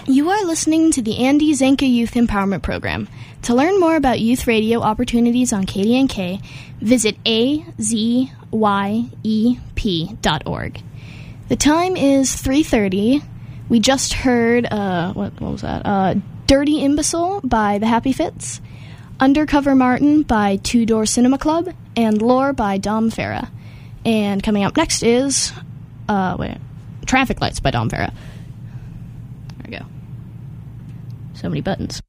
You are listening to the Andy Zanka Youth Empowerment Program. To learn more about youth radio opportunities on KDNK, visit azyep.org. The time is 3:30. We just heard, what was that? Dirty Imbecile by The Happy Fits, Undercover Martin by Two Door Cinema Club, and Lore by Dom Farah. And coming up next is, Traffic Lights by Dom Farah. There we go. So many buttons.